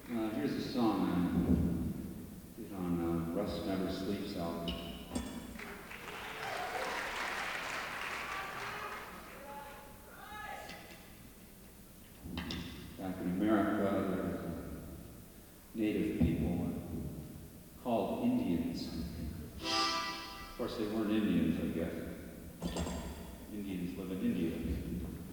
Here's a song I did on Rust Never Sleeps album. Back in America, there was native people called Indians. Of course, they weren't Indians, I guess. Indians live in India.